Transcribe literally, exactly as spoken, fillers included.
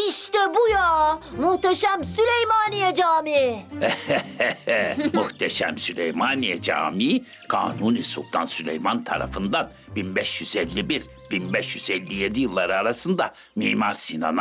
İşte bu ya. Muhteşem Süleymaniye Camii. Muhteşem Süleymaniye Camii, Kanuni Sultan Süleyman tarafından bin beş yüz elli bir bin beş yüz elli yedi yılları arasında Mimar Sinan'a